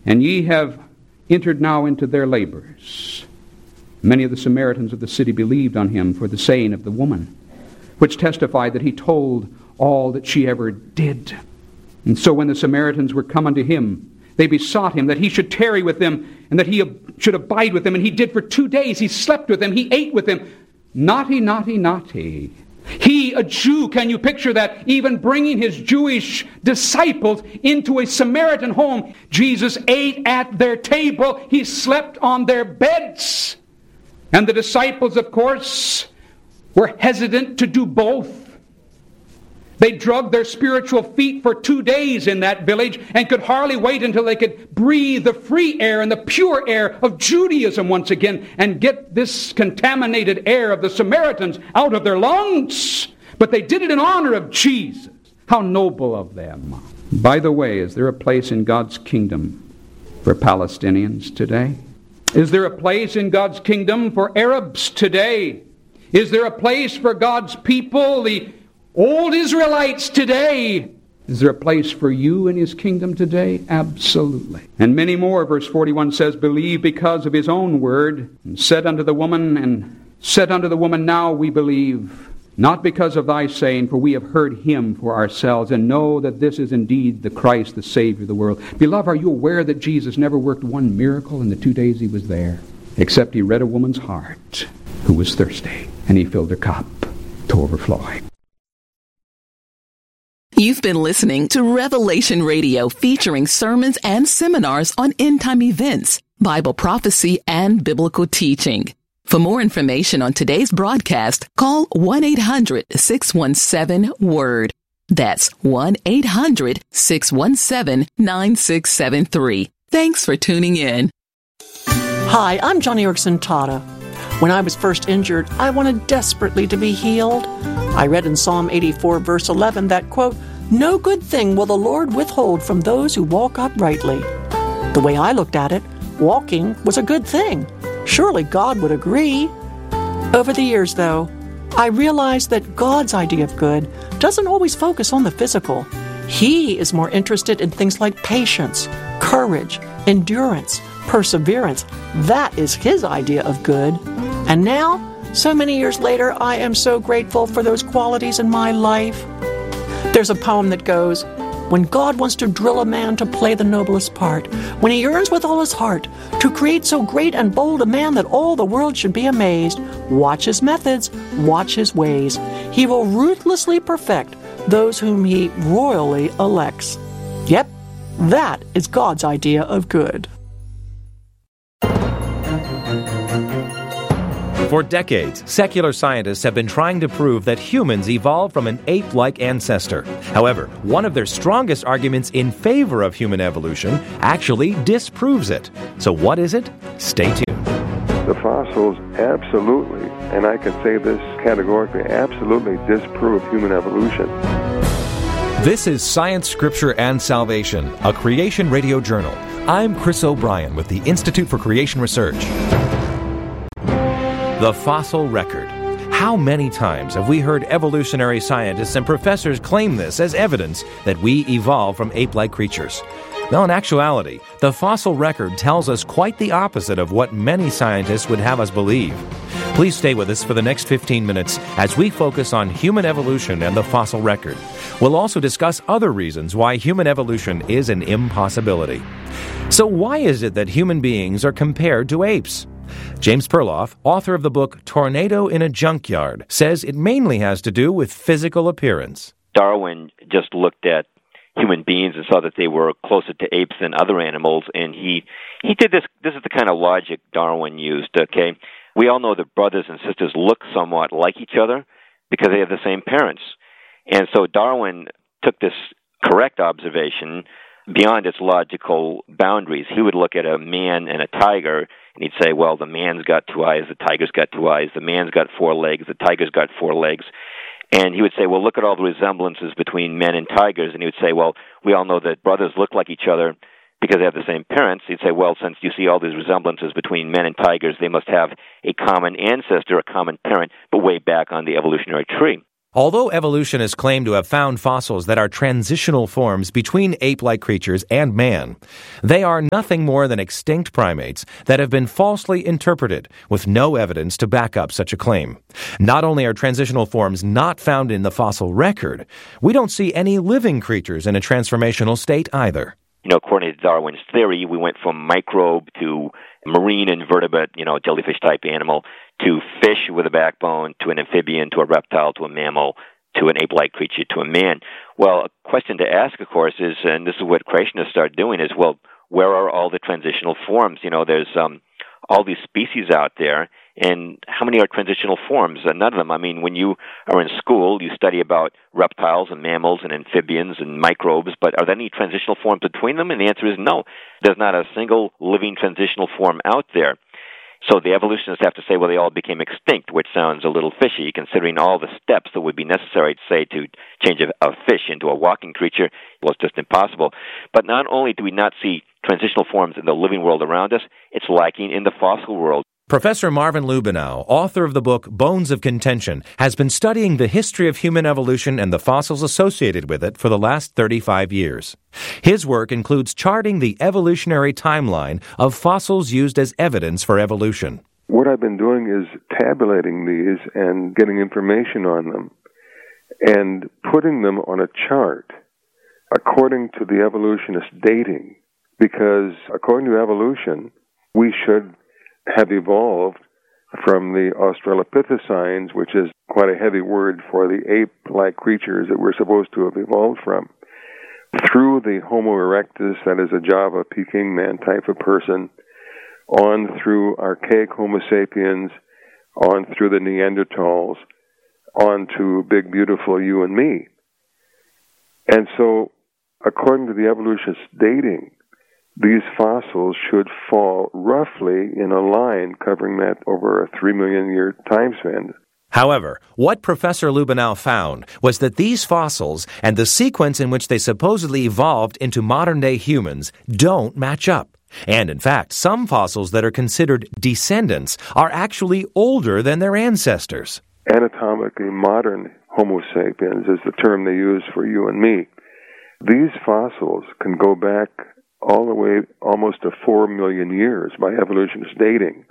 and ye have entered now into their labors. Many of the Samaritans of the city believed on him for the saying of the woman, which testified that he told all that she ever did. And so when the Samaritans were come unto him, they besought him that he should tarry with them, and that he should abide with them. And he did for 2 days. He slept with them. He ate with them. Naughty, naughty, naughty. He, a Jew, can you picture that? Even bringing his Jewish disciples into a Samaritan home. Jesus ate at their table. He slept on their beds. And the disciples, of course, were hesitant to do both. They drugged their spiritual feet for 2 days in that village and could hardly wait until they could breathe the free air and the pure air of Judaism once again and get this contaminated air of the Samaritans out of their lungs. But they did it in honor of Jesus. How noble of them. By the way, is there a place in God's kingdom for Palestinians today? Is there a place in God's kingdom for Arabs today? Is there a place for God's people, the old Israelites today? Is there a place for you in his kingdom today? Absolutely. And many more. Verse 41 says, believe because of his own word, and said unto the woman, now we believe, not because of thy saying, for we have heard him for ourselves, and know that this is indeed the Christ, the Savior of the world. Beloved, are you aware that Jesus never worked one miracle in the 2 days he was there, except he read a woman's heart who was thirsty, and he filled her cup to overflowing. You've been listening to Revelation Radio, featuring sermons and seminars on end-time events, Bible prophecy, and biblical teaching. For more information on today's broadcast, call 1-800-617-WORD. That's 1-800-617-9673. Thanks for tuning in. Hi, I'm Johnny Erickson Tata. When I was first injured, I wanted desperately to be healed. I read in Psalm 84, verse 11 that, quote, no good thing will the Lord withhold from those who walk uprightly. The way I looked at it, walking was a good thing. Surely God would agree. Over the years, though, I realized that God's idea of good doesn't always focus on the physical. He is more interested in things like patience, courage, endurance, perseverance. That is his idea of good. And now, so many years later, I am so grateful for those qualities in my life. There's a poem that goes, when God wants to drill a man to play the noblest part, when he yearns with all his heart to create so great and bold a man that all the world should be amazed, watch his methods, watch his ways. He will ruthlessly perfect those whom he royally elects. Yep, that is God's idea of good. For decades, secular scientists have been trying to prove that humans evolved from an ape-like ancestor. However, one of their strongest arguments in favor of human evolution actually disproves it. So what is it? Stay tuned. The fossils absolutely, and I can say this categorically, absolutely disprove human evolution. This is Science, Scripture, and Salvation, a Creation Radio journal. I'm Chris O'Brien with the Institute for Creation Research. The fossil record. How many times have we heard evolutionary scientists and professors claim this as evidence that we evolved from ape-like creatures? Well, in actuality, the fossil record tells us quite the opposite of what many scientists would have us believe. Please stay with us for the next 15 minutes as we focus on human evolution and the fossil record. We'll also discuss other reasons why human evolution is an impossibility. So why is it that human beings are compared to apes? James Perloff, author of the book Tornado in a Junkyard, says it mainly has to do with physical appearance. Darwin just looked at human beings and saw that they were closer to apes than other animals, and he did this. This is the kind of logic Darwin used, okay? We all know that brothers and sisters look somewhat like each other because they have the same parents. And so Darwin took this correct observation beyond its logical boundaries. He would look at a man and a tiger, and he'd say, well, the man's got 2 eyes, the tiger's got 2 eyes, the man's got 4 legs, the tiger's got 4 legs. And he would say, well, look at all the resemblances between men and tigers. And he would say, well, we all know that brothers look like each other because they have the same parents. He'd say, well, since you see all these resemblances between men and tigers, they must have a common ancestor, a common parent, but way back on the evolutionary tree. Although evolutionists claim to have found fossils that are transitional forms between ape-like creatures and man, they are nothing more than extinct primates that have been falsely interpreted with no evidence to back up such a claim. Not only are transitional forms not found in the fossil record, we don't see any living creatures in a transformational state either. According to Darwin's theory, we went from microbe to marine invertebrate, jellyfish-type animal, to fish with a backbone, to an amphibian, to a reptile, to a mammal, to an ape-like creature, to a man. Well, a question to ask, of course, is, and this is what creationists start doing, is, well, where are all the transitional forms? There's all these species out there, and how many are transitional forms? None of them. When you are in school, you study about reptiles and mammals and amphibians and microbes, but are there any transitional forms between them? And the answer is no. There's not a single living transitional form out there. So the evolutionists have to say, well, they all became extinct, which sounds a little fishy, considering all the steps that would be necessary, to change a fish into a walking creature. Well, it's just impossible. But not only do we not see transitional forms in the living world around us, it's lacking in the fossil world. Professor Marvin Lubenow, author of the book Bones of Contention, has been studying the history of human evolution and the fossils associated with it for the last 35 years. His work includes charting the evolutionary timeline of fossils used as evidence for evolution. What I've been doing is tabulating these and getting information on them and putting them on a chart according to the evolutionist dating, because according to evolution, we should have evolved from the Australopithecines, which is quite a heavy word for the ape-like creatures that we're supposed to have evolved from, through the Homo erectus, that is a Java Peking man type of person, on through archaic Homo sapiens, on through the Neanderthals, on to big, beautiful you and me. And so, according to the evolutionist dating, these fossils should fall roughly in a line covering that over a 3 million year time span. However, what Professor Lubenow found was that these fossils and the sequence in which they supposedly evolved into modern-day humans don't match up. And in fact, some fossils that are considered descendants are actually older than their ancestors. Anatomically modern Homo sapiens is the term they use for you and me. These fossils can go back all the way almost to 4 million years by evolutionist dating.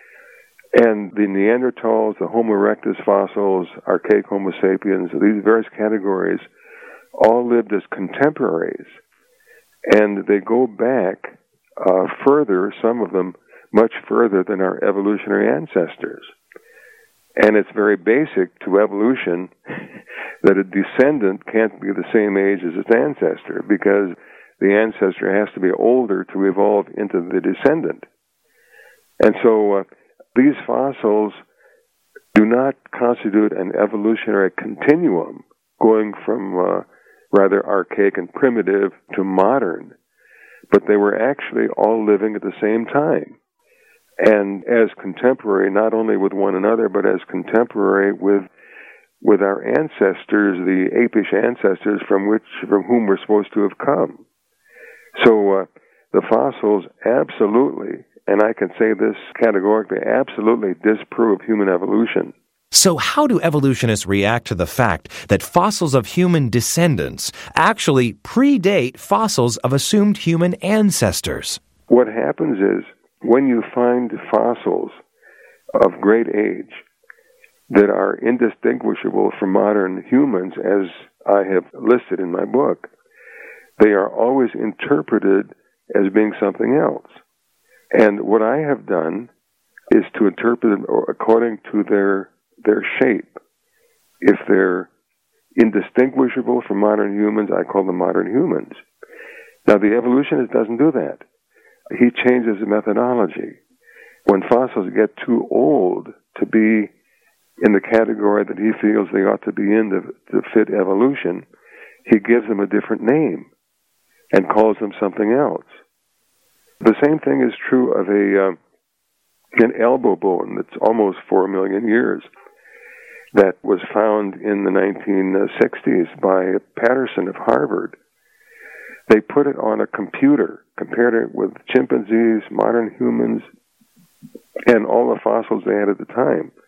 And the Neanderthals, the Homo erectus fossils, archaic Homo sapiens, these various categories all lived as contemporaries. And they go back further, some of them much further than our evolutionary ancestors. And it's very basic to evolution that a descendant can't be the same age as its ancestor, because the ancestor has to be older to evolve into the descendant. And so these fossils do not constitute an evolutionary continuum going from rather archaic and primitive to modern, but they were actually all living at the same time. And as contemporary, not only with one another, but as contemporary with our ancestors, the apish ancestors from whom we're supposed to have come. So the fossils absolutely, and I can say this categorically, absolutely disprove human evolution. So how do evolutionists react to the fact that fossils of human descendants actually predate fossils of assumed human ancestors? What happens is, when you find fossils of great age that are indistinguishable from modern humans, as I have listed in my book, they are always interpreted as being something else. And what I have done is to interpret them according to their shape. If they're indistinguishable from modern humans, I call them modern humans. Now, the evolutionist doesn't do that. He changes the methodology. When fossils get too old to be in the category that he feels they ought to be in to fit evolution, he gives them a different name and calls them something else. The same thing is true of an elbow bone that's almost 4 million years that was found in the 1960s by Patterson of Harvard. They put it on a computer, compared it with chimpanzees, modern humans, and all the fossils they had at the time.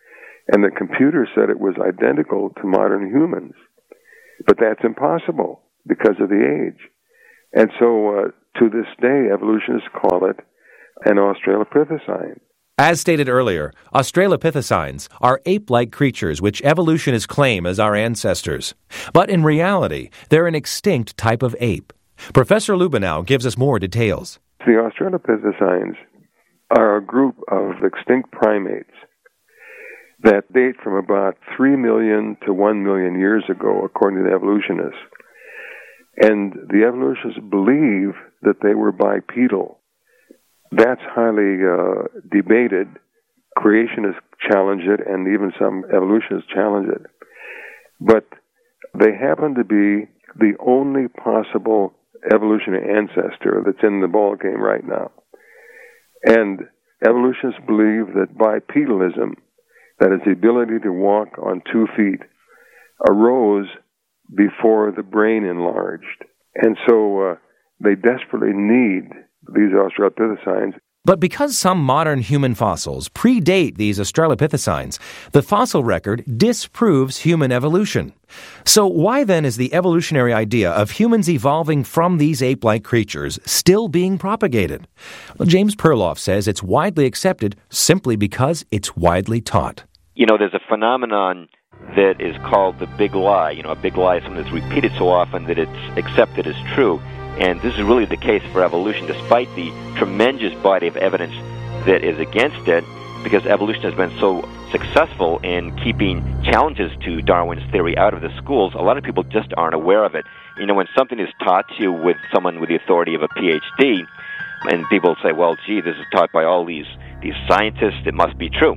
And the computer said it was identical to modern humans. But that's impossible because of the age. And so to this day, evolutionists call it an Australopithecine. As stated earlier, Australopithecines are ape-like creatures which evolutionists claim as our ancestors. But in reality, they're an extinct type of ape. Professor Lubenow gives us more details. The Australopithecines are a group of extinct primates that date from about 3 million to 1 million years ago, according to the evolutionists. And the evolutionists believe that they were bipedal. That's highly debated. Creationists challenge it, and even some evolutionists challenge it. But they happen to be the only possible evolutionary ancestor that's in the ballgame right now. And evolutionists believe that bipedalism, that is the ability to walk on 2 feet, arose before the brain enlarged. And so they desperately need these Australopithecines. But because some modern human fossils predate these Australopithecines, the fossil record disproves human evolution. So why then is the evolutionary idea of humans evolving from these ape-like creatures still being propagated? Well, James Perloff says it's widely accepted simply because it's widely taught. You know, there's a phenomenon that is called the big lie. You know, a big lie is something that's repeated so often that it's accepted as true. And this is really the case for evolution, despite the tremendous body of evidence that is against it, because evolution has been so successful in keeping challenges to Darwin's theory out of the schools. A lot of people just aren't aware of it. You know, when something is taught to you with someone with the authority of a PhD, and people say, well, gee, this is taught by all these scientists, it must be true.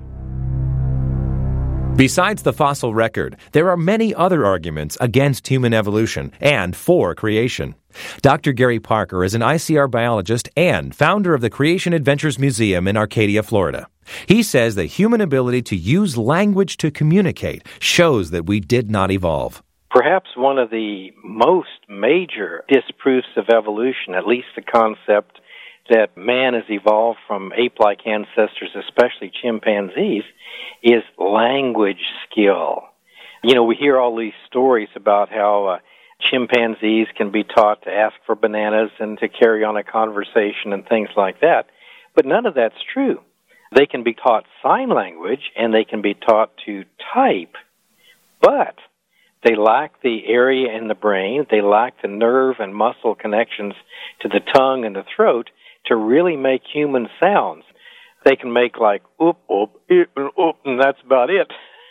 Besides the fossil record, there are many other arguments against human evolution and for creation. Dr. Gary Parker is an ICR biologist and founder of the Creation Adventures Museum in Arcadia, Florida. He says the human ability to use language to communicate shows that we did not evolve. Perhaps one of the most major disproofs of evolution, at least the concept that man has evolved from ape-like ancestors, especially chimpanzees, is language skill. You know, we hear all these stories about how chimpanzees can be taught to ask for bananas and to carry on a conversation and things like that, but none of that's true. They can be taught sign language and they can be taught to type, but they lack the area in the brain, they lack the nerve and muscle connections to the tongue and the throat to really make human sounds. They can make like oop, oop, eep, and oop, and that's about it.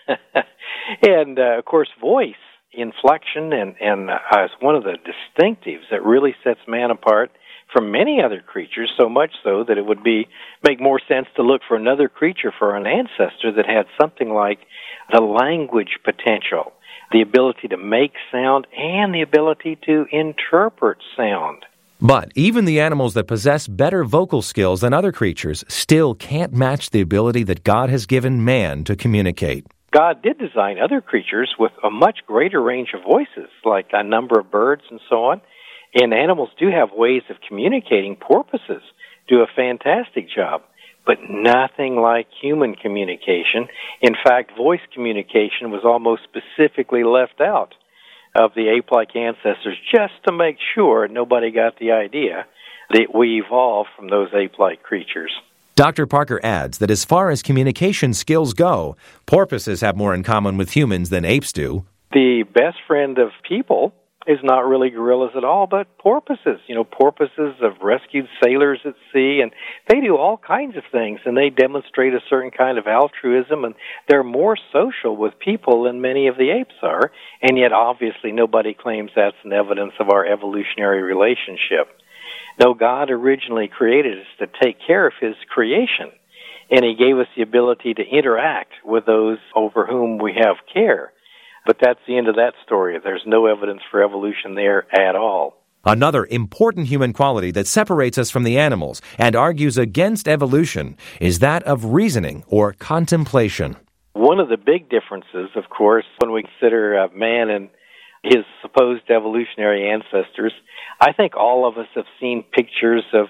And, of course, voice, inflection, and is one of the distinctives that really sets man apart from many other creatures, so much so that it would make more sense to look for another creature for an ancestor that had something like the language potential, the ability to make sound, and the ability to interpret sound. But even the animals that possess better vocal skills than other creatures still can't match the ability that God has given man to communicate. God did design other creatures with a much greater range of voices, like a number of birds and so on. And animals do have ways of communicating. Porpoises do a fantastic job, but nothing like human communication. In fact, voice communication was almost specifically left out of the ape-like ancestors just to make sure nobody got the idea that we evolved from those ape-like creatures. Dr. Parker adds that as far as communication skills go, porpoises have more in common with humans than apes do. The best friend of people is not really gorillas at all, but porpoises. You know, porpoises have rescued sailors at sea, and they do all kinds of things, and they demonstrate a certain kind of altruism, and they're more social with people than many of the apes are, and yet obviously nobody claims that's an evidence of our evolutionary relationship. No, God originally created us to take care of His creation, and He gave us the ability to interact with those over whom we have care. But that's the end of that story. There's no evidence for evolution there at all. Another important human quality that separates us from the animals and argues against evolution is that of reasoning or contemplation. One of the big differences, of course, when we consider man and his supposed evolutionary ancestors, I think all of us have seen pictures of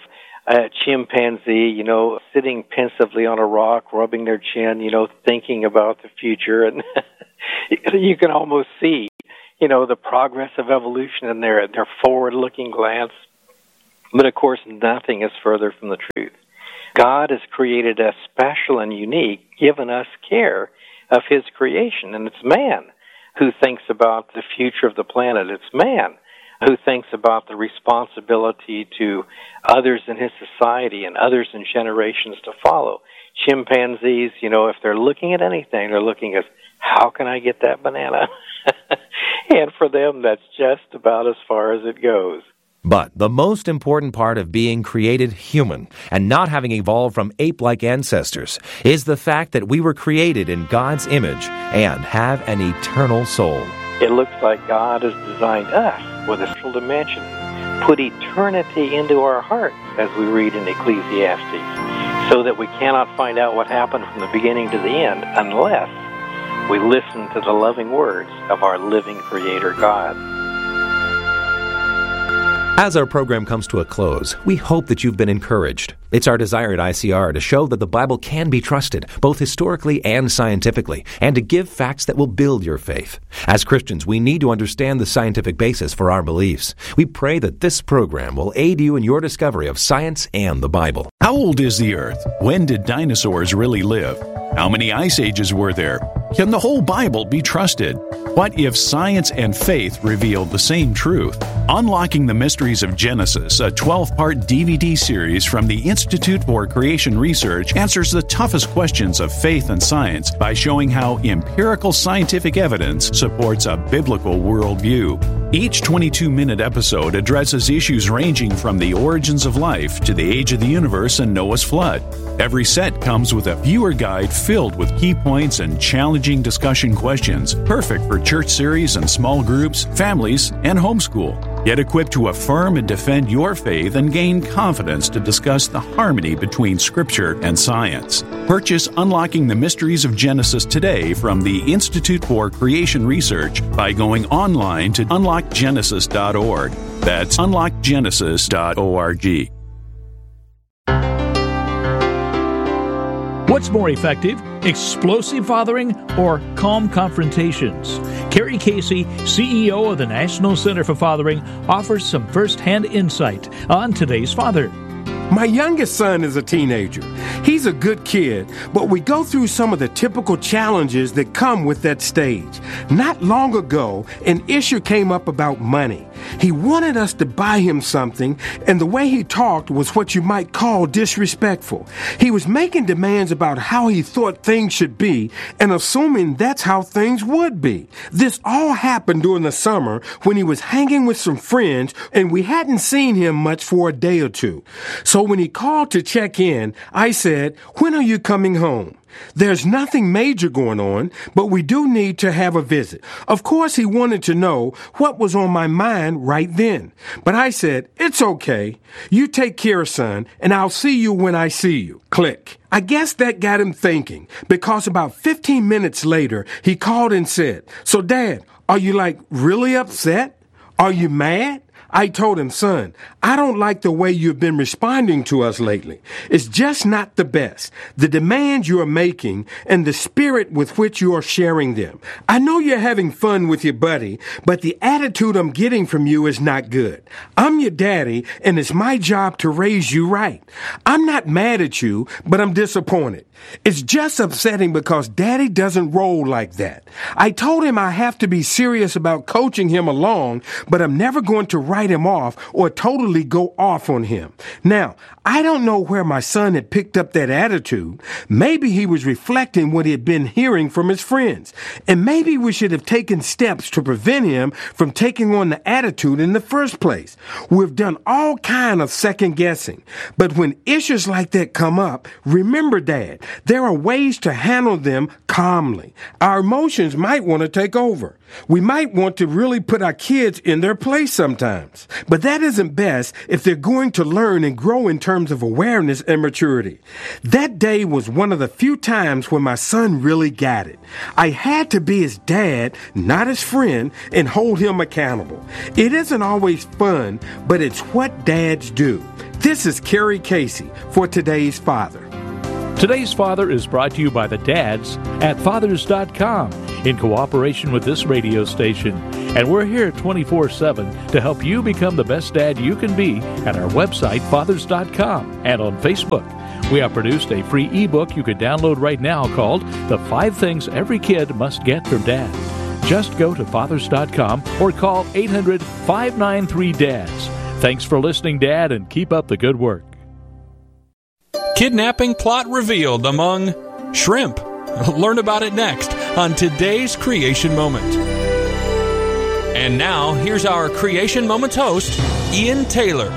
a chimpanzee, sitting pensively on a rock, rubbing their chin, thinking about the future. And you can almost see, the progress of evolution in their forward-looking glance. But, of course, nothing is further from the truth. God has created us special and unique, given us care of His creation. And it's man who thinks about the future of the planet. It's man who thinks about the responsibility to others in his society and others in generations to follow. Chimpanzees, if they're looking at anything, they're looking at, how can I get that banana? And for them, that's just about as far as it goes. But the most important part of being created human and not having evolved from ape-like ancestors is the fact that we were created in God's image and have an eternal soul. It looks like God has designed us with a special dimension, put eternity into our hearts, as we read in Ecclesiastes, so that we cannot find out what happened from the beginning to the end unless we listen to the loving words of our living Creator God. As our program comes to a close, we hope that you've been encouraged. It's our desire at ICR to show that the Bible can be trusted, both historically and scientifically, and to give facts that will build your faith. As Christians, we need to understand the scientific basis for our beliefs. We pray that this program will aid you in your discovery of science and the Bible. How old is the Earth? When did dinosaurs really live? How many ice ages were there? Can the whole Bible be trusted? What if science and faith revealed the same truth? Unlocking the Mysteries of Genesis, a 12-part DVD series from the Institute for Creation Research, answers the toughest questions of faith and science by showing how empirical scientific evidence supports a biblical worldview. Each 22-minute episode addresses issues ranging from the origins of life to the age of the universe and Noah's flood. Every set comes with a viewer guide filled with key points and challenging discussion questions, perfect for church series and small groups, families, and homeschool. Get equipped to affirm and defend your faith and gain confidence to discuss the harmony between Scripture and science. Purchase Unlocking the Mysteries of Genesis today from the Institute for Creation Research by going online to unlockgenesis.org. That's unlockgenesis.org. What's more effective, explosive fathering or calm confrontations? Kerry Casey, CEO of the National Center for Fathering, offers some first-hand insight on today's father. My youngest son is a teenager. He's a good kid, but we go through some of the typical challenges that come with that stage. Not long ago, an issue came up about money. He wanted us to buy him something, and the way he talked was what you might call disrespectful. He was making demands about how he thought things should be and assuming that's how things would be. This all happened during the summer when he was hanging with some friends, and we hadn't seen him much for a day or two. So when he called to check in, I said, "When are you coming home?" There's nothing major going on, but we do need to have a visit. Of course, he wanted to know what was on my mind right then. But I said, "It's okay. You take care, son, and I'll see you when I see you." Click. I guess that got him thinking, because about 15 minutes later, he called and said, "So, Dad, are you really upset? Are you mad?" I told him, "Son, I don't like the way you've been responding to us lately. It's just not the best. The demands you are making and the spirit with which you are sharing them. I know you're having fun with your buddy, but the attitude I'm getting from you is not good. I'm your daddy, and it's my job to raise you right. I'm not mad at you, but I'm disappointed. It's just upsetting because Daddy doesn't roll like that." I told him I have to be serious about coaching him along, but I'm never going to write him off or totally go off on him. Now, I don't know where my son had picked up that attitude. Maybe he was reflecting what he had been hearing from his friends. And maybe we should have taken steps to prevent him from taking on the attitude in the first place. We've done all kind of second guessing. But when issues like that come up, remember, Dad, there are ways to handle them calmly. Our emotions might want to take over. We might want to really put our kids in their place sometimes. times. But that isn't best if they're going to learn and grow in terms of awareness and maturity. That day was one of the few times when my son really got it. I had to be his dad, not his friend, and hold him accountable. It isn't always fun, but it's what dads do. This is Kerry Casey for Today's Father. Today's Father is brought to you by the dads at Fathers.com in cooperation with this radio station. And we're here 24/7 to help you become the best dad you can be at our website, Fathers.com, and on Facebook. We have produced a free ebook you can download right now called The 5 Things Every Kid Must Get from Dad. Just go to Fathers.com or call 800-593-DADS. Thanks for listening, Dad, and keep up the good work. Kidnapping plot revealed among shrimp. Learn about it next on today's Creation Moment. And now, here's our Creation Moments host, Ian Taylor.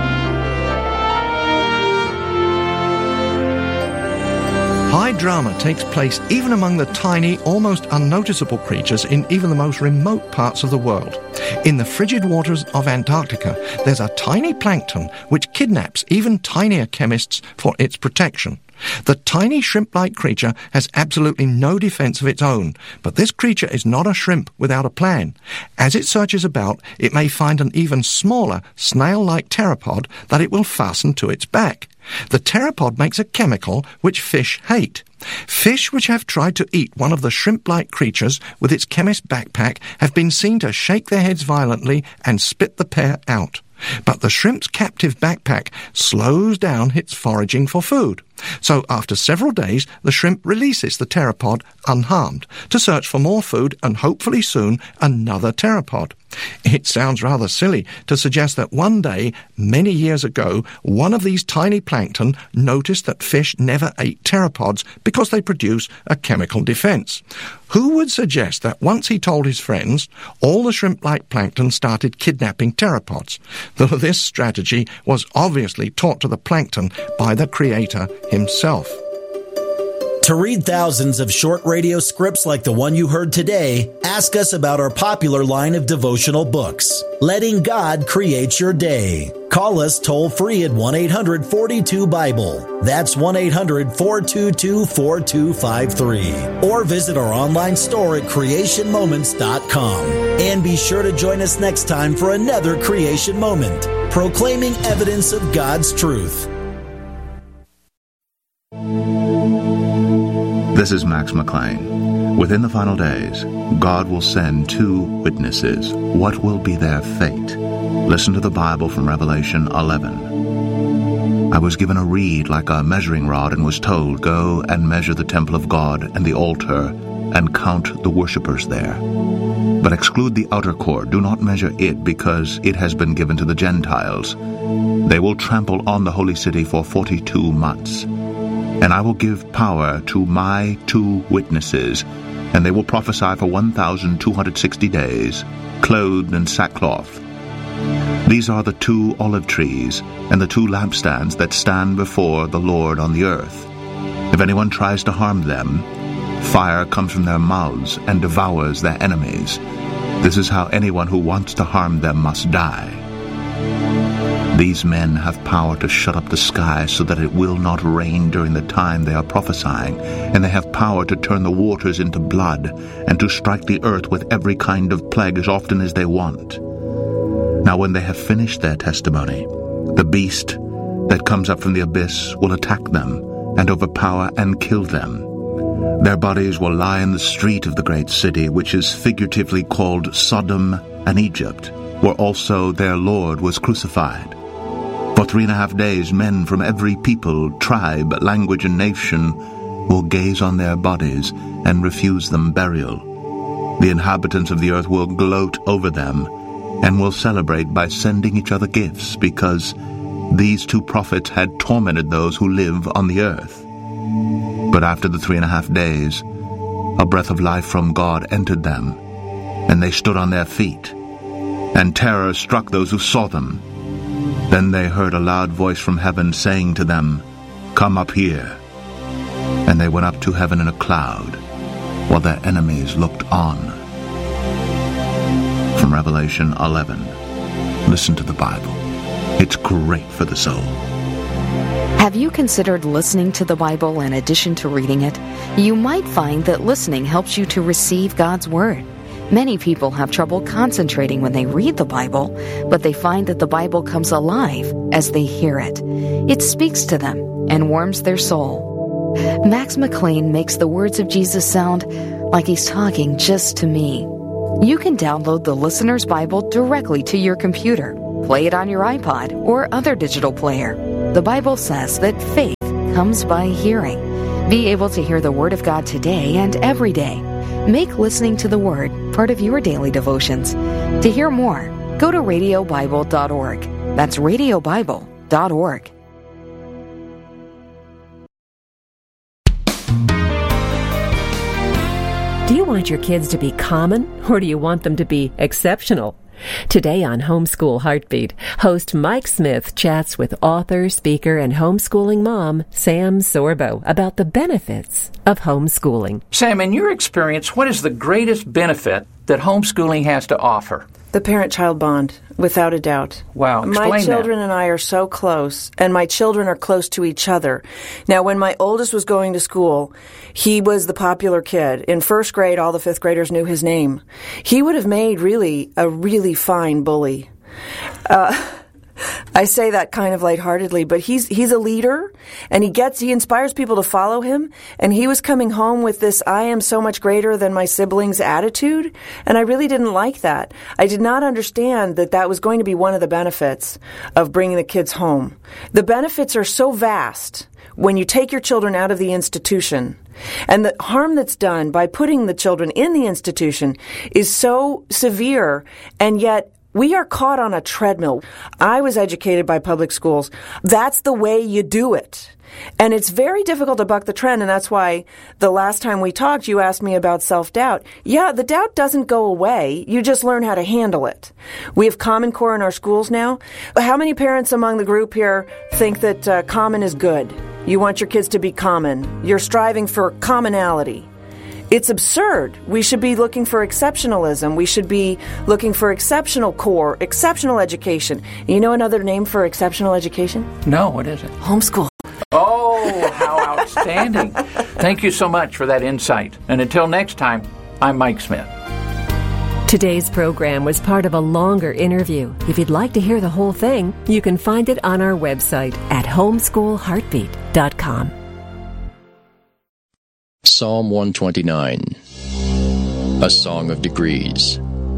High drama takes place even among the tiny, almost unnoticeable creatures in even the most remote parts of the world. In the frigid waters of Antarctica, there's a tiny plankton which kidnaps even tinier chemists for its protection. The tiny shrimp-like creature has absolutely no defense of its own, but this creature is not a shrimp without a plan. As it searches about, it may find an even smaller, snail-like pteropod that it will fasten to its back. The pteropod makes a chemical which fish hate. Fish which have tried to eat one of the shrimp-like creatures with its chemist's backpack have been seen to shake their heads violently and spit the pair out. But the shrimp's captive backpack slows down its foraging for food. So after several days, the shrimp releases the pteropod unharmed to search for more food and hopefully soon another pteropod. It sounds rather silly to suggest that one day, many years ago, one of these tiny plankton noticed that fish never ate pteropods because they produce a chemical defense. Who would suggest that once he told his friends, all the shrimp-like plankton started kidnapping pteropods? Though this strategy was obviously taught to the plankton by the creator himself. To read thousands of short radio scripts like the one you heard today, ask us about our popular line of devotional books, Letting God Create Your Day. Call us toll-free at 1-800-42-BIBLE. That's 1-800-422-4253. Or visit our online store at creationmoments.com. And be sure to join us next time for another Creation Moment, proclaiming evidence of God's truth. This is Max McLean. Within the final days, God will send 2 witnesses. What will be their fate? Listen to the Bible from Revelation 11. I was given a reed like a measuring rod and was told, "Go and measure the temple of God and the altar and count the worshippers there. But exclude the outer court. Do not measure it, because it has been given to the Gentiles. They will trample on the holy city for 42 months. And I will give power to my 2 witnesses, and they will prophesy for 1,260 days, clothed in sackcloth. These are the 2 olive trees and the 2 lampstands that stand before the Lord on the earth. If anyone tries to harm them, fire comes from their mouths and devours their enemies. This is how anyone who wants to harm them must die. These men have power to shut up the sky so that it will not rain during the time they are prophesying, and they have power to turn the waters into blood and to strike the earth with every kind of plague as often as they want. Now when they have finished their testimony, the beast that comes up from the abyss will attack them and overpower and kill them. Their bodies will lie in the street of the great city, which is figuratively called Sodom and Egypt, where also their Lord was crucified. For 3.5 days, men from every people, tribe, language, and nation will gaze on their bodies and refuse them burial. The inhabitants of the earth will gloat over them and will celebrate by sending each other gifts, because these 2 prophets had tormented those who live on the earth. But after the 3.5 days, a breath of life from God entered them, and they stood on their feet, and terror struck those who saw them. Then they heard a loud voice from heaven saying to them, "Come up here." And they went up to heaven in a cloud, while their enemies looked on. From Revelation 11. Listen to the Bible. It's great for the soul. Have you considered listening to the Bible in addition to reading it? You might find that listening helps you to receive God's Word. Many people have trouble concentrating when they read the Bible, but they find that the Bible comes alive as they hear it. It speaks to them and warms their soul. Max McLean makes the words of Jesus sound like he's talking just to me. You can download the Listener's Bible directly to your computer, play it on your iPod or other digital player. The Bible says that faith comes by hearing. Be able to hear the Word of God today and every day. Make listening to the Word part of your daily devotions. To hear more, go to radiobible.org. That's radiobible.org. Do you want your kids to be common, or do you want them to be exceptional? Today on Homeschool Heartbeat, host Mike Smith chats with author, speaker, and homeschooling mom Sam Sorbo about the benefits of homeschooling. Sam, in your experience, what is the greatest benefit that homeschooling has to offer? The parent-child bond, without a doubt. Wow, explain my children that. And I are so close, and my children are close to each other. Now, when my oldest was going to school, he was the popular kid. In first grade, all the fifth graders knew his name. He would have made a really fine bully. I say that kind of lightheartedly, but he's a leader, and he inspires people to follow him, and he was coming home with this I am so much greater than my siblings attitude, and I really didn't like that. I did not understand that was going to be one of the benefits of bringing the kids home. The benefits are so vast when you take your children out of the institution, and the harm that's done by putting the children in the institution is so severe, and yet we are caught on a treadmill. I was educated by public schools. That's the way you do it. And it's very difficult to buck the trend, and that's why the last time we talked, you asked me about self-doubt. Yeah, the doubt doesn't go away. You just learn how to handle it. We have Common Core in our schools now. How many parents among the group here think that common is good? You want your kids to be common. You're striving for commonality. It's absurd. We should be looking for exceptionalism. We should be looking for exceptional core, exceptional education. You know another name for exceptional education? No, what is it? Homeschool. Oh, how outstanding. Thank you so much for that insight. And until next time, I'm Mike Smith. Today's program was part of a longer interview. If you'd like to hear the whole thing, you can find it on our website at homeschoolheartbeat.com. Psalm 129, a song of degrees.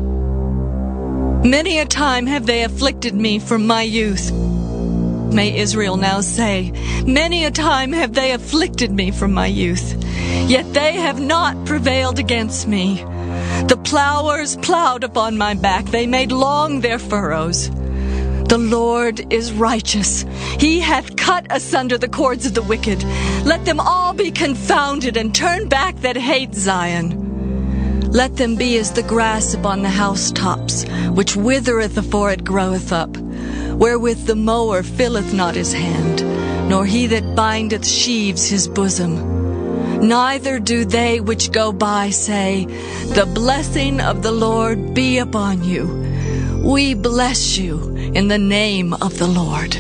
Many a time have they afflicted me from my youth. May Israel now say, many a time have they afflicted me from my youth, yet they have not prevailed against me. The plowers plowed upon my back, they made long their furrows. The Lord is righteous. He hath cut asunder the cords of the wicked. Let them all be confounded and turn back that hate Zion. Let them be as the grass upon the housetops, which withereth afore it groweth up, wherewith the mower filleth not his hand, nor he that bindeth sheaves his bosom. Neither do they which go by say, the blessing of the Lord be upon you. We bless you in the name of the Lord.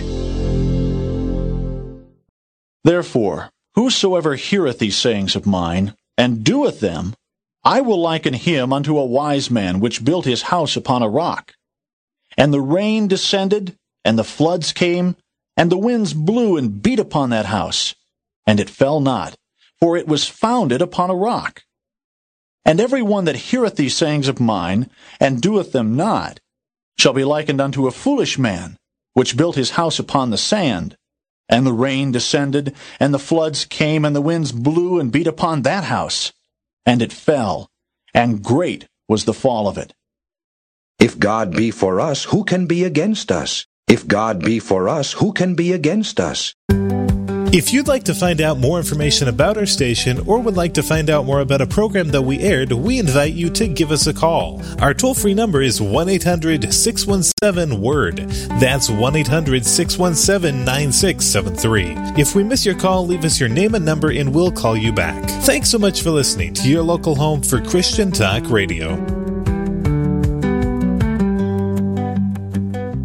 Therefore, whosoever heareth these sayings of mine, and doeth them, I will liken him unto a wise man which built his house upon a rock. And the rain descended, and the floods came, and the winds blew and beat upon that house, and it fell not, for it was founded upon a rock. And every one that heareth these sayings of mine, and doeth them not, shall be likened unto a foolish man, which built his house upon the sand. And the rain descended, and the floods came, and the winds blew and beat upon that house. And it fell, and great was the fall of it. If God be for us, who can be against us? If God be for us, who can be against us? If you'd like to find out more information about our station or would like to find out more about a program that we aired, we invite you to give us a call. Our toll-free number is 1-800-617-WORD. That's 1-800-617-9673. If we miss your call, leave us your name and number and we'll call you back. Thanks so much for listening to your local home for Christian Talk Radio.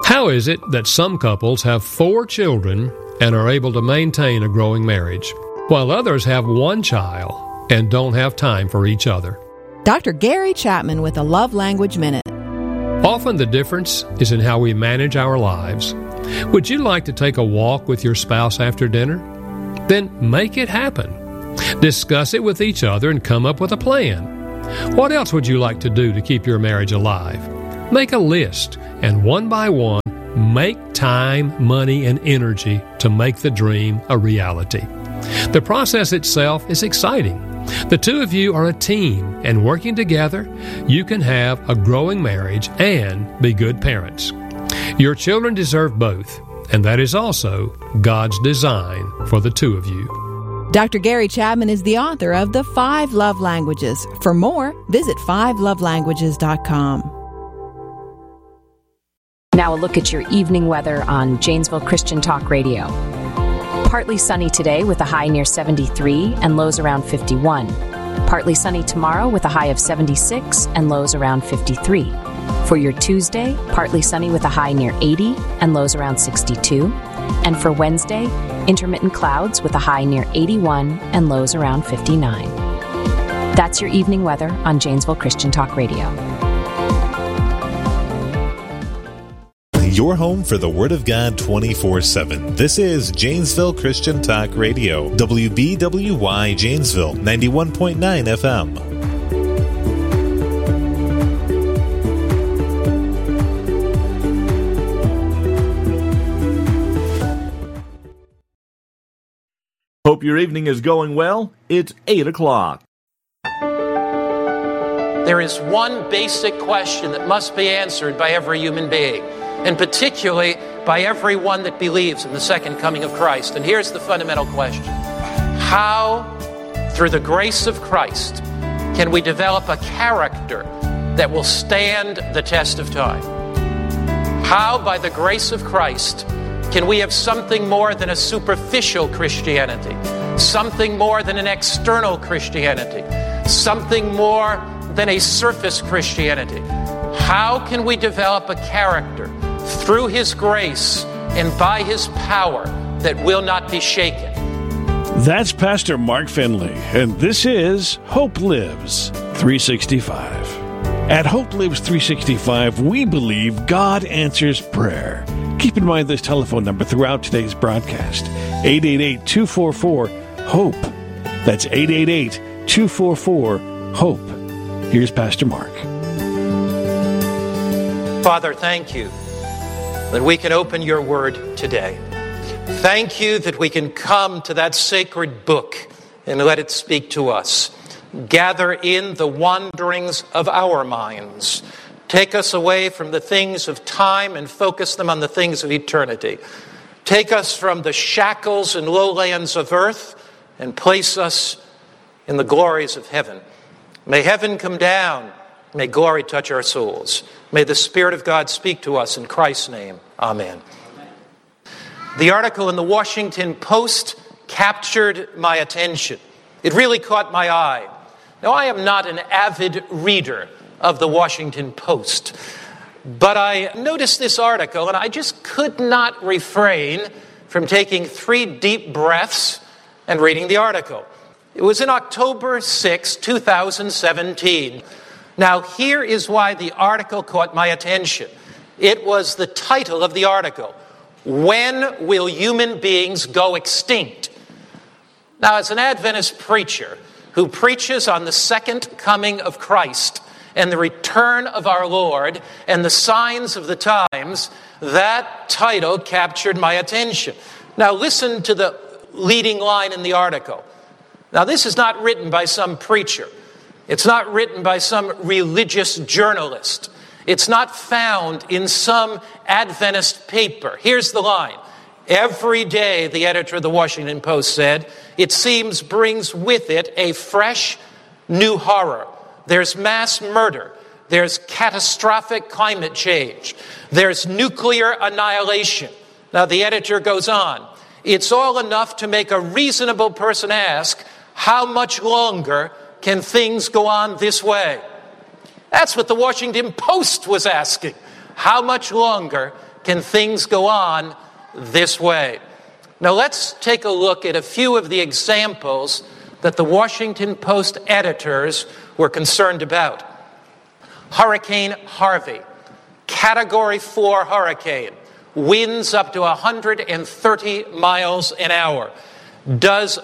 How is it that some couples have 4 children and are able to maintain a growing marriage, while others have 1 child and don't have time for each other? Dr. Gary Chapman with a Love Language Minute. Often the difference is in how we manage our lives. Would you like to take a walk with your spouse after dinner? Then make it happen. Discuss it with each other and come up with a plan. What else would you like to do to keep your marriage alive? Make a list, and one by one, make time, money, and energy to make the dream a reality. The process itself is exciting. The two of you are a team, and working together, you can have a growing marriage and be good parents. Your children deserve both, and that is also God's design for the two of you. Dr. Gary Chapman is the author of The 5 Love Languages. For more, visit 5lovelanguages.com. Now a look at your evening weather on Janesville Christian Talk Radio. Partly sunny today with a high near 73 and lows around 51. Partly sunny tomorrow with a high of 76 and lows around 53. For your Tuesday, partly sunny with a high near 80 and lows around 62. And for Wednesday, intermittent clouds with a high near 81 and lows around 59. That's your evening weather on Janesville Christian Talk Radio. Your home for the Word of God 24/7. This is Janesville Christian Talk Radio. WBWY Janesville, 91.9 FM. Hope your evening is going well. It's 8 o'clock. There is one basic question that must be answered by every human being, and particularly by everyone that believes in the second coming of Christ. And here's the fundamental question. How, through the grace of Christ, can we develop a character that will stand the test of time? How, by the grace of Christ, can we have something more than a superficial Christianity, something more than an external Christianity, something more than a surface Christianity? How can we develop a character through His grace and by His power that will not be shaken? That's Pastor Mark Finley, and this is Hope Lives 365. At Hope Lives 365, we believe God answers prayer. Keep in mind this telephone number throughout today's broadcast, 888-244-HOPE. That's 888-244-HOPE. Here's Pastor Mark. Father, thank you that we can open your word today. Thank you that we can come to that sacred book and let it speak to us. Gather in the wanderings of our minds. Take us away from the things of time and focus them on the things of eternity. Take us from the shackles and lowlands of earth and place us in the glories of heaven. May heaven come down. May glory touch our souls. May the Spirit of God speak to us in Christ's name. Amen. The article in the Washington Post captured my attention. It really caught my eye. Now, I am not an avid reader of the Washington Post, but I noticed this article and I just could not refrain from taking 3 deep breaths and reading the article. It was in October 6, 2017. Now, here is why the article caught my attention. It was the title of the article, When Will Human Beings Go Extinct? Now, as an Adventist preacher who preaches on the second coming of Christ and the return of our Lord and the signs of the times, that title captured my attention. Now, listen to the leading line in the article. Now, this is not written by some preacher. It's not written by some religious journalist. It's not found in some Adventist paper. Here's the line. Every day, the editor of the Washington Post said, it seems brings with it a fresh, new horror. There's mass murder. There's catastrophic climate change. There's nuclear annihilation. Now, the editor goes on. It's all enough to make a reasonable person ask, how much longer can things go on this way? That's what the Washington Post was asking. How much longer can things go on this way? Now let's take a look at a few of the examples that the Washington Post editors were concerned about. Hurricane Harvey, Category 4 hurricane, winds up to 130 miles an hour, does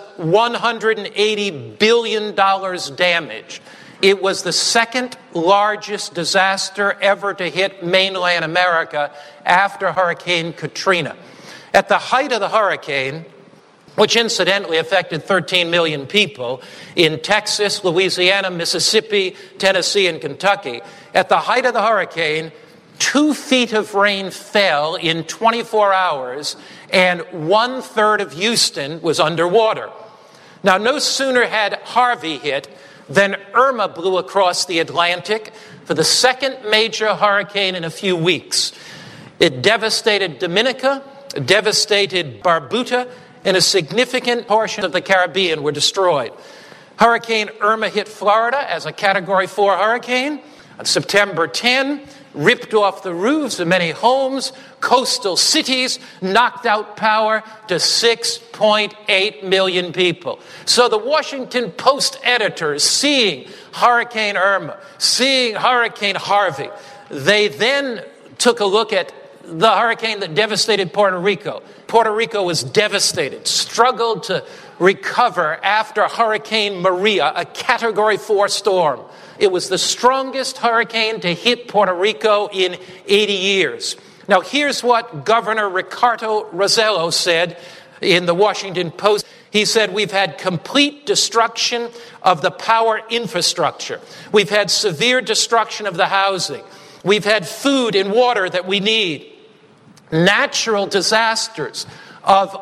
$180 billion damage. It was the second largest disaster ever to hit mainland America after Hurricane Katrina. At the height of the hurricane, which incidentally affected 13 million people in Texas, Louisiana, Mississippi, Tennessee, and Kentucky, at the height of the hurricane, 2 feet of rain fell in 24 hours, and 1/3 of Houston was underwater. Now, no sooner had Harvey hit than Irma blew across the Atlantic for the second major hurricane in a few weeks. It devastated Dominica, devastated Barbuda, and a significant portion of the Caribbean were destroyed. Hurricane Irma hit Florida as a Category 4 hurricane on September 10, ripped off the roofs of many homes, coastal cities, knocked out power to 6.8 million people. So the Washington Post editors, seeing Hurricane Irma, seeing Hurricane Harvey, they then took a look at the hurricane that devastated Puerto Rico. Puerto Rico was devastated, struggled to recover after Hurricane Maria, a Category 4 storm. It was the strongest hurricane to hit Puerto Rico in 80 years. Now, here's what Governor Ricardo Rossello said in the Washington Post. He said, "We've had complete destruction of the power infrastructure. We've had severe destruction of the housing. We've had food and water that we need. Natural disasters of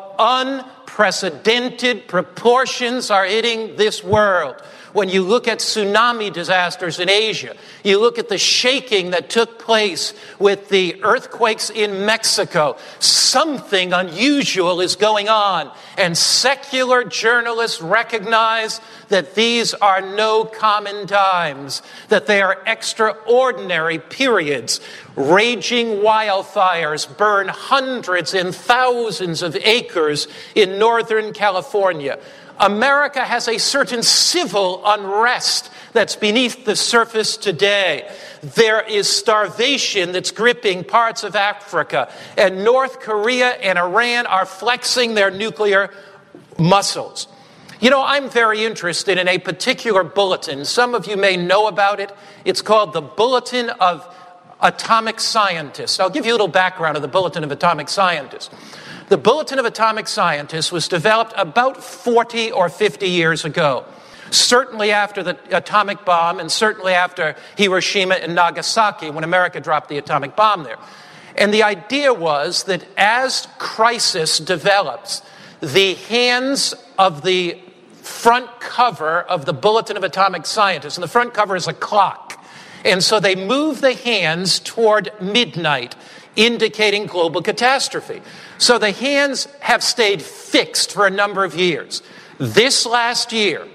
unprecedented proportions are hitting this world. When you look at tsunami disasters in Asia, you look at the shaking that took place with the earthquakes in Mexico, something unusual is going on. And secular journalists recognize that these are no common times, that they are extraordinary periods. Raging wildfires burn hundreds and thousands of acres in Northern California. America has a certain civil unrest that's beneath the surface today. There is starvation that's gripping parts of Africa, and North Korea and Iran are flexing their nuclear muscles. You know, I'm very interested in a particular bulletin. Some of you may know about it. It's called the Bulletin of Atomic Scientists. I'll give you a little background of the Bulletin of Atomic Scientists. The Bulletin of Atomic Scientists was developed about 40 or 50 years ago, certainly after the atomic bomb and certainly after Hiroshima and Nagasaki, when America dropped the atomic bomb there. And the idea was that as crisis develops, the hands of the front cover of the Bulletin of Atomic Scientists, and the front cover is a clock, and so they move the hands toward midnight, indicating global catastrophe. So the hands have stayed fixed for a number of years. This last year,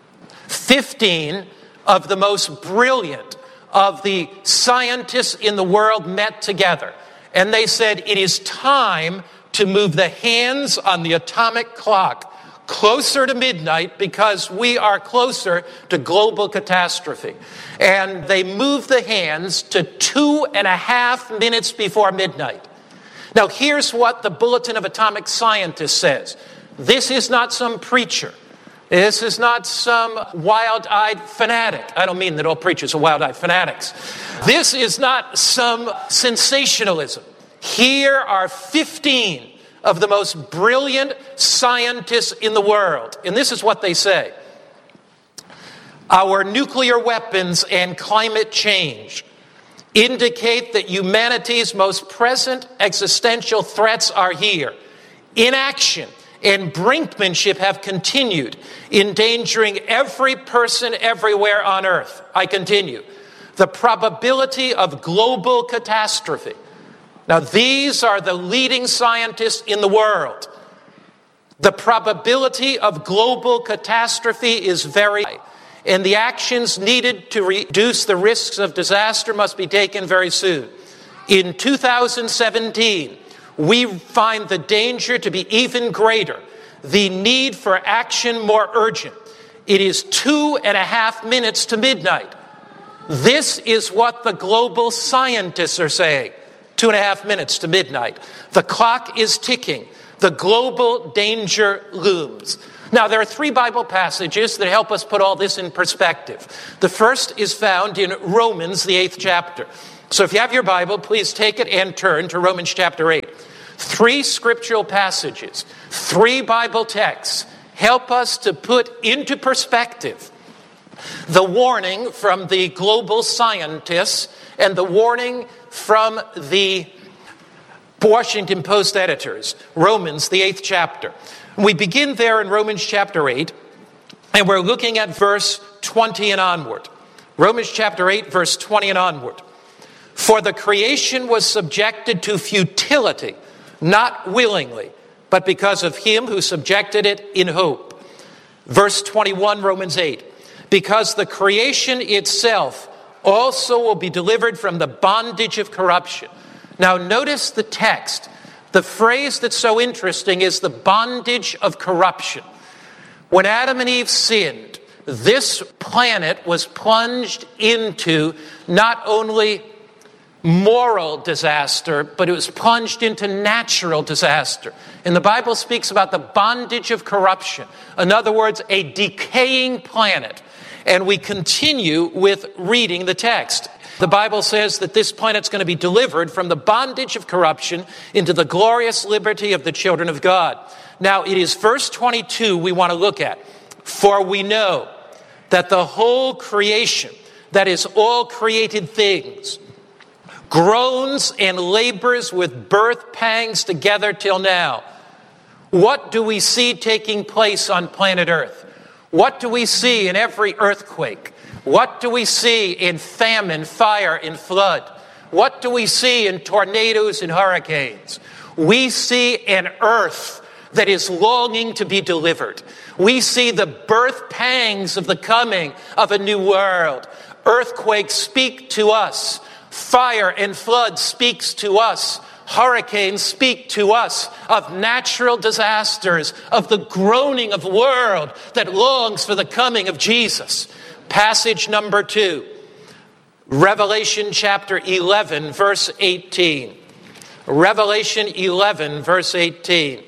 15 of the most brilliant of the scientists in the world met together, and they said it is time to move the hands on the atomic clock closer to midnight because we are closer to global catastrophe. And they moved the hands to 2.5 minutes before midnight. Now, here's what the Bulletin of Atomic Scientists says. This is not some preacher. This is not some wild-eyed fanatic. I don't mean that all preachers are wild-eyed fanatics. This is not some sensationalism. Here are 15 of the most brilliant scientists in the world. And this is what they say. Our nuclear weapons and climate change indicate that humanity's most present existential threats are here. Inaction and brinkmanship have continued, endangering every person everywhere on Earth. I continue. The probability of global catastrophe. Now, these are the leading scientists in the world. The probability of global catastrophe is very high, and the actions needed to reduce the risks of disaster must be taken very soon. In 2017, we find the danger to be even greater, the need for action more urgent. It is 2.5 minutes to midnight. This is what the global scientists are saying. 2.5 minutes to midnight. The clock is ticking. The global danger looms. Now, there are 3 Bible passages that help us put all this in perspective. The first is found in Romans, the 8th chapter. So if you have your Bible, please take it and turn to Romans chapter 8. 3 scriptural passages, 3 Bible texts help us to put into perspective the warning from the global scientists and the warning from the Washington Post editors. Romans, the 8th chapter. We begin there in Romans chapter 8, and we're looking at verse 20 and onward. Romans chapter 8, verse 20 and onward. For the creation was subjected to futility, not willingly, but because of him who subjected it in hope. Verse 21, Romans 8. Because the creation itself also will be delivered from the bondage of corruption. Now notice the text. The phrase that's so interesting is the bondage of corruption. When Adam and Eve sinned, this planet was plunged into not only moral disaster, but it was plunged into natural disaster. And the Bible speaks about the bondage of corruption. In other words, a decaying planet. And we continue with reading the text. The Bible says that this planet's going to be delivered from the bondage of corruption into the glorious liberty of the children of God. Now, it is verse 22 we want to look at. For we know that the whole creation, that is all created things, groans and labors with birth pangs together till now. What do we see taking place on planet Earth? What do we see in every earthquake? What do we see in famine, fire, and flood? What do we see in tornadoes and hurricanes? We see an earth that is longing to be delivered. We see the birth pangs of the coming of a new world. Earthquakes speak to us. Fire and flood speaks to us. Hurricanes speak to us of natural disasters, of the groaning of the world that longs for the coming of Jesus. Passage number 2, Revelation chapter 11, verse 18. Revelation 11, verse 18.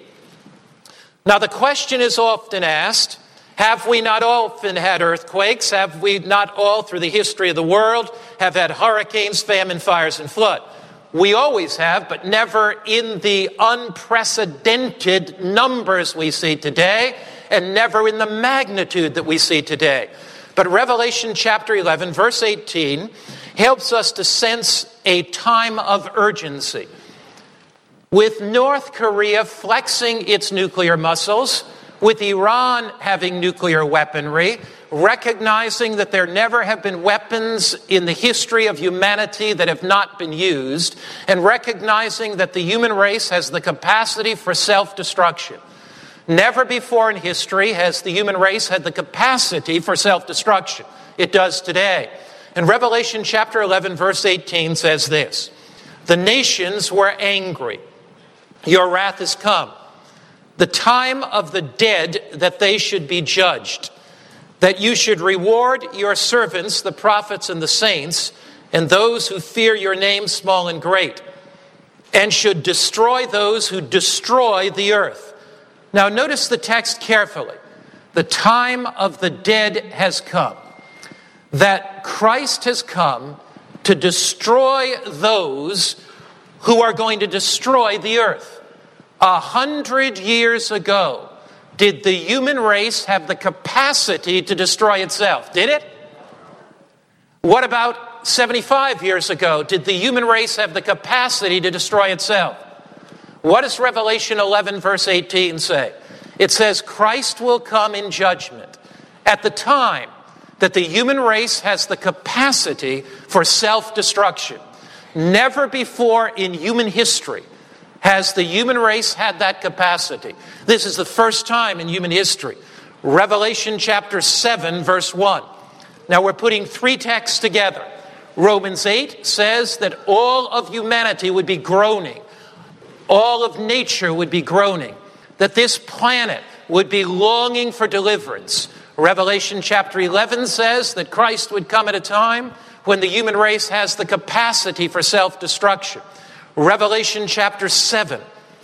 Now the question is often asked, have we not often had earthquakes? Have we not all through the history of the world have had hurricanes, famine, fires, and flood? We always have, but never in the unprecedented numbers we see today, and never in the magnitude that we see today. But Revelation chapter 11, verse 18, helps us to sense a time of urgency. With North Korea flexing its nuclear muscles, with Iran having nuclear weaponry, recognizing that there never have been weapons in the history of humanity that have not been used, and recognizing that the human race has the capacity for self-destruction. Never before in history has the human race had the capacity for self-destruction. It does today. And Revelation chapter 11, verse 18 says this, the nations were angry. Your wrath is come. The time of the dead that they should be judged, that you should reward your servants, the prophets and the saints, and those who fear your name, small and great, and should destroy those who destroy the earth. Now notice the text carefully. The time of the dead has come. That Christ has come to destroy those who are going to destroy the earth. 100 years ago, did the human race have the capacity to destroy itself? Did it? What about 75 years ago? Did the human race have the capacity to destroy itself? What does Revelation 11 verse 18 say? It says Christ will come in judgment at the time that the human race has the capacity for self-destruction. Never before in human history has the human race had that capacity. This is the first time in human history. Revelation chapter 7 verse 1. Now we're putting 3 texts together. Romans 8 says that all of humanity would be groaning. All of nature would be groaning. That this planet would be longing for deliverance. Revelation chapter 11 says that Christ would come at a time when the human race has the capacity for self-destruction. Revelation chapter 7.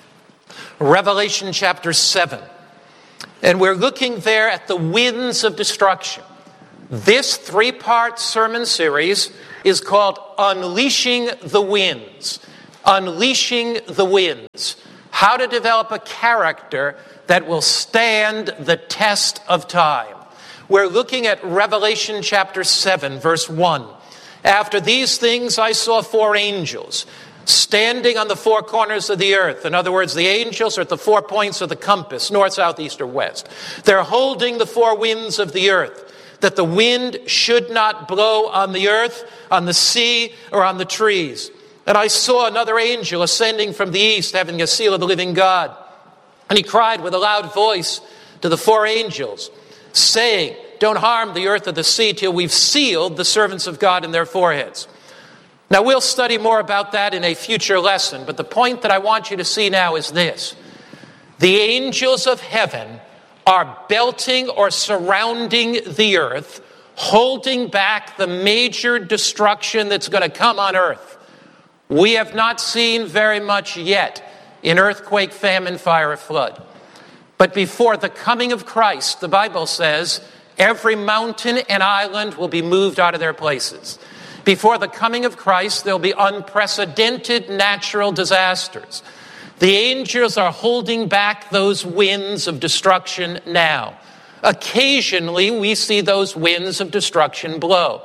Revelation chapter 7. And we're looking there at the winds of destruction. This three-part sermon series is called Unleashing the Winds. Unleashing the Winds. How to develop a character that will stand the test of time. We're looking at Revelation chapter 7, verse 1. After these things I saw four angels standing on the four corners of the earth. In other words, the angels are at the 4 points of the compass, north, south, east, or west. They're holding the four winds of the earth, that the wind should not blow on the earth, on the sea, or on the trees. And I saw another angel ascending from the east, having a seal of the living God. And he cried with a loud voice to the four angels, saying, don't harm the earth or the sea till we've sealed the servants of God in their foreheads. Now, we'll study more about that in a future lesson, but the point that I want you to see now is this. The angels of heaven are belting or surrounding the earth, holding back the major destruction that's going to come on earth. We have not seen very much yet in earthquake, famine, fire, or flood. But before the coming of Christ, the Bible says, every mountain and island will be moved out of their places. Before the coming of Christ, there will be unprecedented natural disasters. The angels are holding back those winds of destruction now. Occasionally, we see those winds of destruction blow.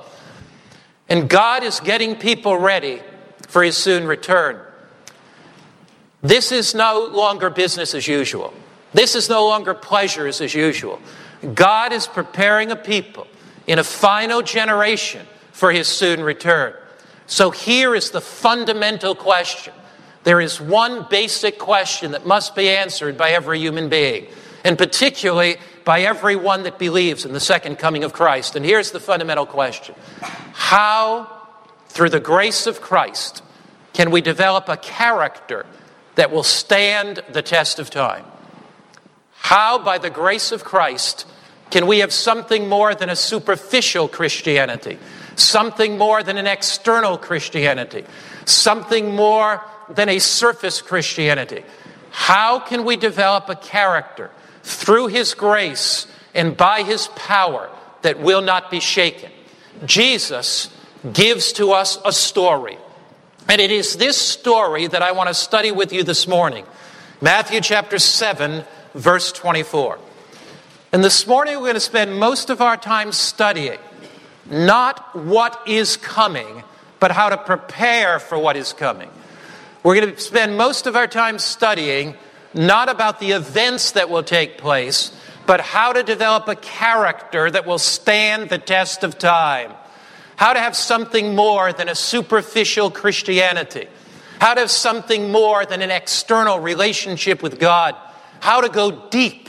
And God is getting people ready for his soon return. This is no longer business as usual. This is no longer pleasures as usual. God is preparing a people in a final generation for his soon return. So here is the fundamental question. There is one basic question that must be answered by every human being, and particularly by everyone that believes in the second coming of Christ. And here's the fundamental question. How, through the grace of Christ, can we develop a character that will stand the test of time? How, by the grace of Christ, can we have something more than a superficial Christianity? Something more than an external Christianity? Something more than a surface Christianity? How can we develop a character through his grace and by his power that will not be shaken? Jesus gives to us a story. And it is this story that I want to study with you this morning. Matthew chapter 7, verse 24. And this morning we're going to spend most of our time studying not what is coming, but how to prepare for what is coming. We're going to spend most of our time studying not about the events that will take place, but how to develop a character that will stand the test of time. How to have something more than a superficial Christianity. How to have something more than an external relationship with God. How to go deep.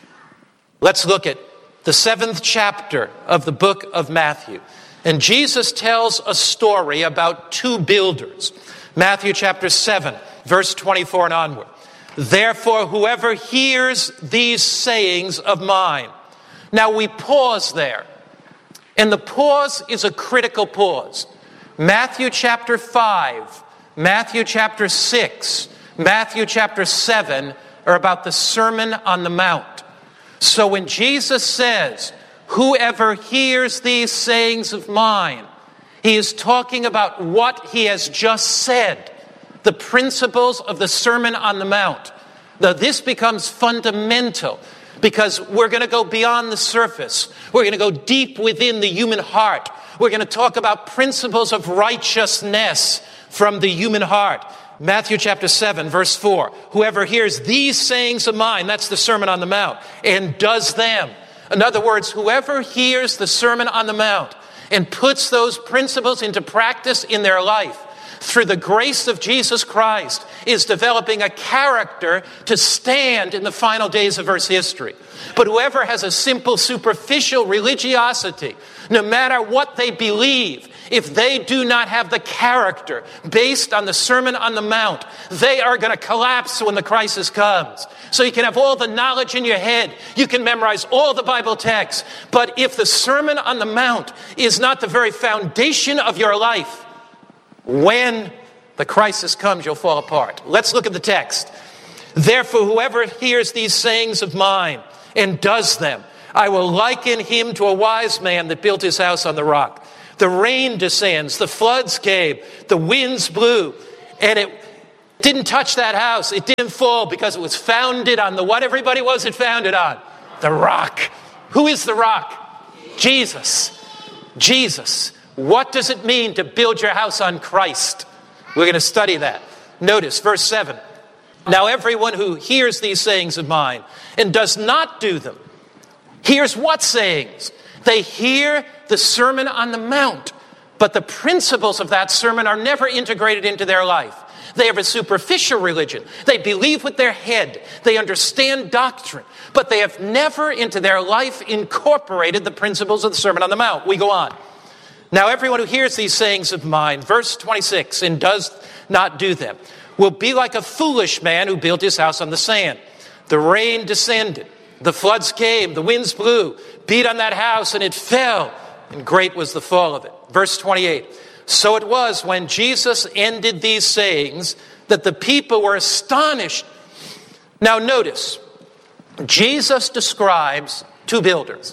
Let's look at the 7th chapter of the book of Matthew. And Jesus tells a story about two builders. Matthew chapter 7, verse 24 and onward. Therefore, whoever hears these sayings of mine. Now we pause there. And the pause is a critical pause. Matthew chapter 5, Matthew chapter 6, Matthew chapter 7 are about the Sermon on the Mount. So when Jesus says, whoever hears these sayings of mine, he is talking about what he has just said, the principles of the Sermon on the Mount. Now, this becomes fundamental because we're going to go beyond the surface. We're going to go deep within the human heart. We're going to talk about principles of righteousness from the human heart. Matthew chapter 7, verse 4. Whoever hears these sayings of mine, that's the Sermon on the Mount, and does them. In other words, whoever hears the Sermon on the Mount and puts those principles into practice in their life, through the grace of Jesus Christ, is developing a character to stand in the final days of Earth's history. But whoever has a simple, superficial religiosity, no matter what they believe, if they do not have the character based on the Sermon on the Mount, they are going to collapse when the crisis comes. So you can have all the knowledge in your head. You can memorize all the Bible texts. But if the Sermon on the Mount is not the very foundation of your life, when the crisis comes, you'll fall apart. Let's look at the text. Therefore, whoever hears these sayings of mine and does them, I will liken him to a wise man that built his house on the rock. The rain descends, the floods came, the winds blew, and it didn't touch that house. It didn't fall because it was founded on the what everybody was it founded on? The rock. Who is the rock? Jesus. Jesus. What does it mean to build your house on Christ? We're going to study that. Notice verse 7. Now everyone who hears these sayings of mine and does not do them, hears what sayings? They hear the Sermon on the Mount, but the principles of that sermon are never integrated into their life. They have a superficial religion. They believe with their head. They understand doctrine, but they have never into their life incorporated the principles of the Sermon on the Mount. We go on. Now everyone who hears these sayings of mine, verse 26, and does not do them, will be like a foolish man who built his house on the sand. The rain descended, the floods came, the winds blew, beat on that house, and it fell, and great was the fall of it. Verse 28, so it was when Jesus ended these sayings that the people were astonished. Now notice, Jesus describes two builders.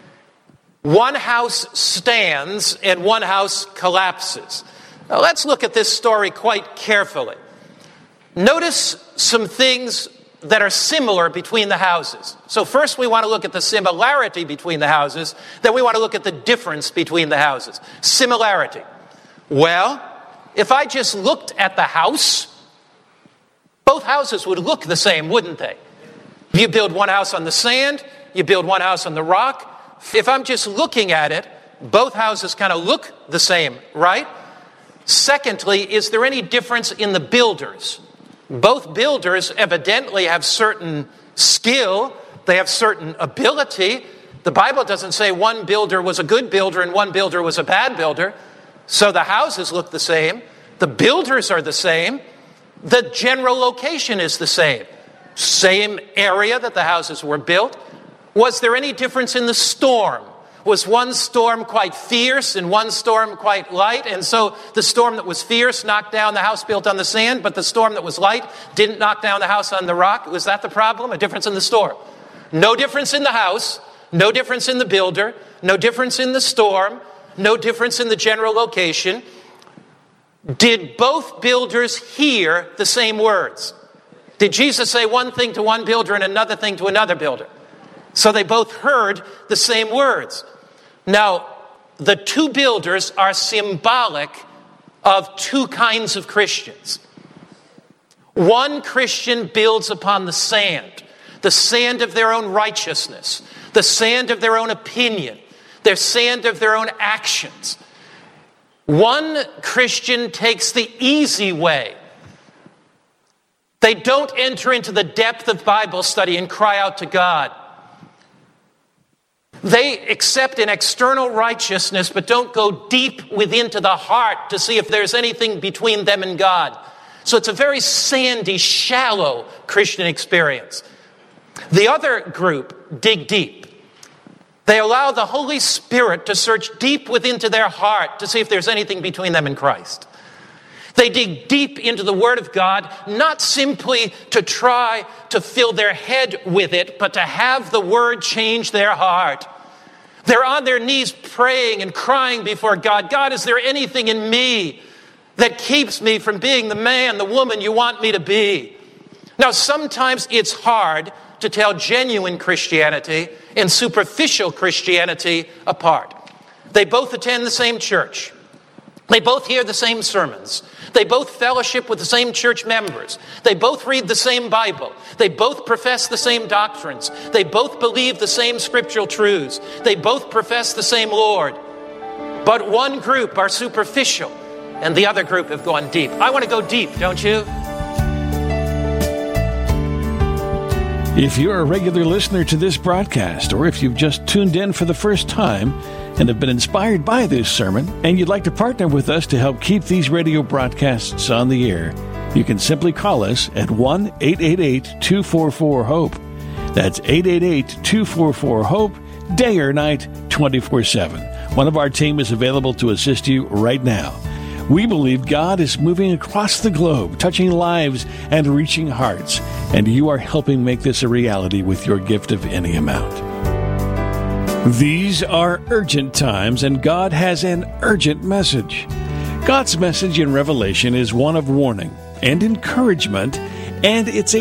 One house stands and one house collapses. Now let's look at this story quite carefully. Notice some things that are similar between the houses. So first we want to look at the similarity between the houses. Then we want to look at the difference between the houses. Similarity. Well, if I just looked at the house, both houses would look the same, wouldn't they? You build one house on the sand, you build one house on the rock. If I'm just looking at it, both houses kind of look the same, right? Secondly, is there any difference in the builders? Both builders evidently have certain skill. They have certain ability. The Bible doesn't say one builder was a good builder and one builder was a bad builder. So the houses look the same. The builders are the same. The general location is the same. Same area that the houses were built. Was there any difference in the storm? Was one storm quite fierce and one storm quite light? And so the storm that was fierce knocked down the house built on the sand, but the storm that was light didn't knock down the house on the rock. Was that the problem? A difference in the storm? No difference in the house, no difference in the builder, no difference in the storm, no difference in the general location. Did both builders hear the same words? Did Jesus say one thing to one builder and another thing to another builder? So they both heard the same words. Now, the two builders are symbolic of two kinds of Christians. One Christian builds upon the sand of their own righteousness, the sand of their own opinion, the sand of their own actions. One Christian takes the easy way. They don't enter into the depth of Bible study and cry out to God. They accept an external righteousness, but don't go deep within to the heart to see if there's anything between them and God. So it's a very sandy, shallow Christian experience. The other group dig deep. They allow the Holy Spirit to search deep within to their heart to see if there's anything between them and Christ. They dig deep into the Word of God, not simply to try to fill their head with it, but to have the Word change their heart. They're on their knees praying and crying before God. God, is there anything in me that keeps me from being the man, the woman you want me to be? Now, sometimes it's hard to tell genuine Christianity and superficial Christianity apart. They both attend the same church. They both hear the same sermons. They both fellowship with the same church members. They both read the same Bible. They both profess the same doctrines. They both believe the same scriptural truths. They both profess the same Lord. But one group are superficial and the other group have gone deep. I want to go deep, don't you? If you're a regular listener to this broadcast, or if you've just tuned in for the first time, and have been inspired by this sermon, and you'd like to partner with us to help keep these radio broadcasts on the air, you can simply call us at 1-888-244-HOPE. That's 888-244-HOPE, day or night, 24/7. One of our team is available to assist you right now. We believe God is moving across the globe, touching lives and reaching hearts, and you are helping make this a reality with your gift of any amount. These are urgent times, and God has an urgent message. God's message in Revelation is one of warning and encouragement, and it's a